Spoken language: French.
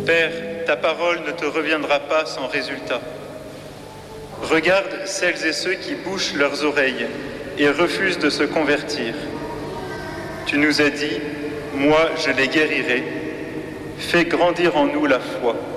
Père, ta parole ne te reviendra pas sans résultat. Regarde celles et ceux qui bouchent leurs oreilles et refusent de se convertir. Tu nous as dit, moi je les guérirai. Fais grandir en nous la foi.